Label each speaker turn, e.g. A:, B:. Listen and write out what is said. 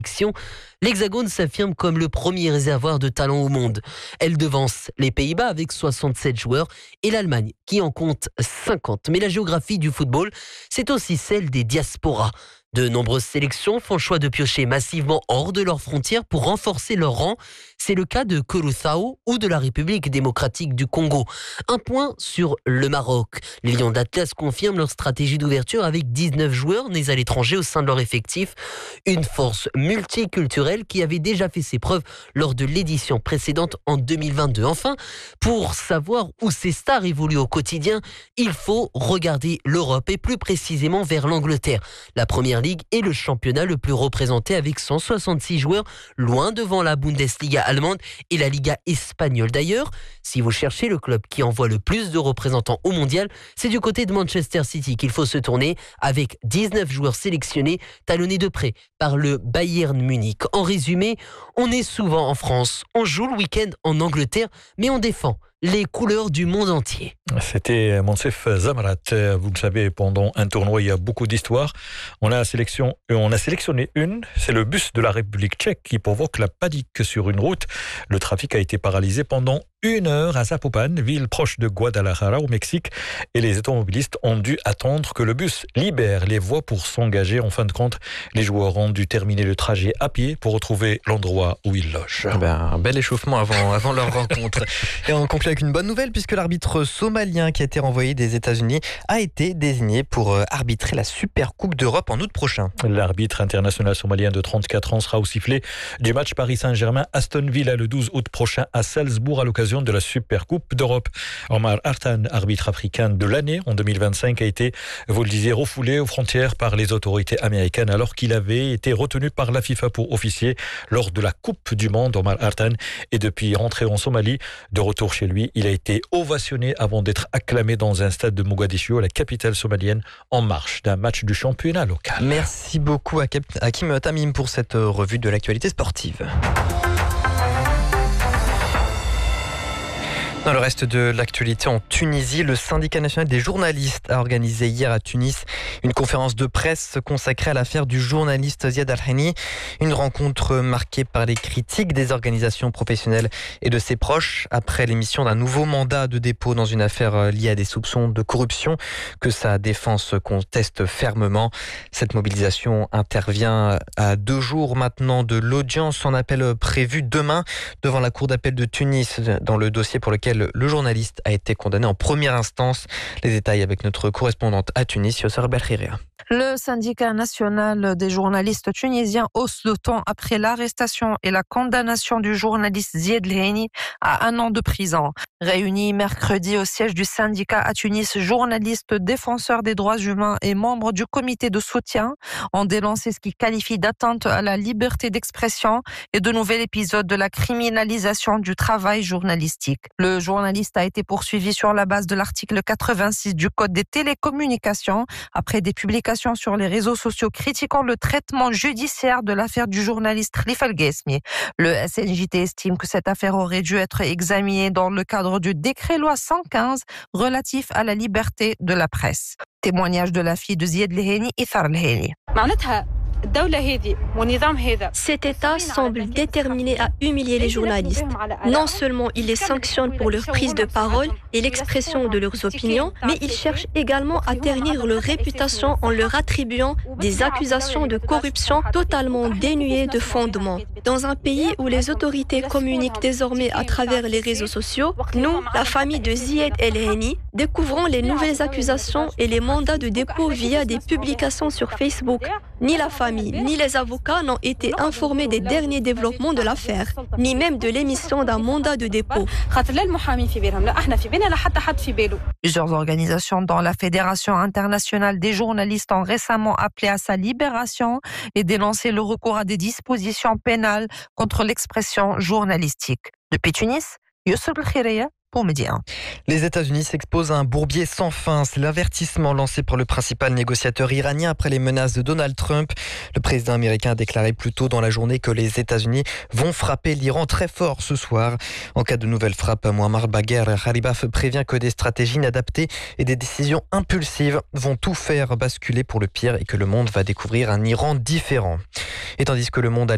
A: L'Hexagone s'affirme comme le premier réservoir de talent au monde. Elle devance les Pays-Bas avec 67 joueurs et l'Allemagne qui en compte 50. Mais la géographie du football, c'est aussi celle des diasporas. De nombreuses sélections font le choix de piocher massivement hors de leurs frontières pour renforcer leur rang. C'est le cas de Curaçao ou de la République démocratique du Congo. Un point sur le Maroc. Les Lions d'Atlas confirment leur stratégie d'ouverture avec 19 joueurs nés à l'étranger au sein de leur effectif. Une force multiculturelle qui avait déjà fait ses preuves lors de l'édition précédente en 2022. Enfin, pour savoir où ces stars évoluent au quotidien, il faut regarder l'Europe et plus précisément vers l'Angleterre. La première ligue est le championnat le plus représenté avec 166 joueurs, loin devant la Bundesliga allemande et la Liga espagnole. D'ailleurs, si vous cherchez le club qui envoie le plus de représentants au mondial, c'est du côté de Manchester City qu'il faut se tourner avec 19 joueurs sélectionnés, talonnés de près par le Bayern Munich. En résumé, on est souvent en France, on joue le week-end en Angleterre, mais on défend les couleurs du monde entier.
B: C'était Monsef Zamarat. Vous le savez, pendant un tournoi, il y a beaucoup d'histoires. On a sélectionné une, c'est le bus de la République tchèque qui provoque la panique sur une route. Le trafic a été paralysé pendant 1 heure à Zapopan, ville proche de Guadalajara au Mexique, et les automobilistes ont dû attendre que le bus libère les voies pour s'engager. En fin de compte, les joueurs ont dû terminer le trajet à pied pour retrouver l'endroit où ils logent.
C: Un bel échauffement avant leur rencontre. Et on conclut avec une bonne nouvelle puisque l'arbitre somalien qui a été renvoyé des États-Unis a été désigné pour arbitrer la Super Coupe d'Europe en août prochain.
B: L'arbitre international somalien de 34 ans sera au sifflet du match Paris Saint-Germain-Aston Villa le 12 août prochain à Salzbourg à l'occasion de la Super Coupe d'Europe. Omar Artan, arbitre africain de l'année en 2025, a été, vous le disiez, refoulé aux frontières par les autorités américaines alors qu'il avait été retenu par la FIFA pour officier lors de la Coupe du Monde. Omar Artan est depuis rentré en Somalie. De retour chez lui, il a été ovationné avant d'être acclamé dans un stade de Mogadiscio, la capitale somalienne, en marche d'un match du championnat local.
C: Merci beaucoup Hakim Tamim pour cette revue de l'actualité sportive. Dans le reste de l'actualité en Tunisie, le syndicat national des journalistes a organisé hier à Tunis une conférence de presse consacrée à l'affaire du journaliste Ziad Al-Hayni. Une rencontre marquée par les critiques des organisations professionnelles et de ses proches après l'émission d'un nouveau mandat de dépôt dans une affaire liée à des soupçons de corruption que sa défense conteste fermement. Cette mobilisation intervient à 2 jours maintenant de l'audience en appel prévue demain devant la cour d'appel de Tunis dans le dossier pour lequel le journaliste a été condamné en première instance. Les détails avec notre correspondante à Tunis, Yossar Belkhiria.
D: Le syndicat national des journalistes tunisiens hausse le ton après l'arrestation et la condamnation du journaliste Ziad Al-Hayni à 1 an de prison. Réunis mercredi au siège du syndicat à Tunis, journalistes, défenseurs des droits humains et membres du comité de soutien ont dénoncé ce qu'ils qualifient d'atteinte à la liberté d'expression et de nouvel épisode de la criminalisation du travail journalistique. Le journaliste a été poursuivi sur la base de l'article 86 du Code des télécommunications après des publications sur les réseaux sociaux critiquant le traitement judiciaire de l'affaire du journaliste Khalifa El-Guesmi. Le SNJT estime que cette affaire aurait dû être examinée dans le cadre du décret loi 115 relatif à la liberté de la presse. Témoignage de la fille de Ziad Al-Hayni, Ithar Al-Hayni.
E: Cet État semble déterminé à humilier les journalistes. Non seulement il les sanctionne pour leur prise de parole et l'expression de leurs opinions, mais il cherche également à ternir leur réputation en leur attribuant des accusations de corruption totalement dénuées de fondement. Dans un pays où les autorités communiquent désormais à travers les réseaux sociaux, nous, la famille de Ziad Al-Hayni, découvrons les nouvelles accusations et les mandats de dépôt via des publications sur Facebook. Ni la famille, ni les avocats n'ont été informés des derniers développements de l'affaire, ni même de l'émission d'un mandat de dépôt.
D: Plusieurs organisations, dont la Fédération internationale des journalistes, ont récemment appelé à sa libération et dénoncé le recours à des dispositions pénales contre l'expression journalistique. Depuis Tunis, Yossar Belkhiria pour Média 1.
C: Les États-Unis s'exposent à un bourbier sans fin. C'est l'avertissement lancé par le principal négociateur iranien après les menaces de Donald Trump. Le président américain a déclaré plus tôt dans la journée que les États-Unis vont frapper l'Iran très fort ce soir. En cas de nouvelle frappe, Muammar Bagher Ghalibaf prévient que des stratégies inadaptées et des décisions impulsives vont tout faire basculer pour le pire et que le monde va découvrir un Iran différent. Et tandis que le monde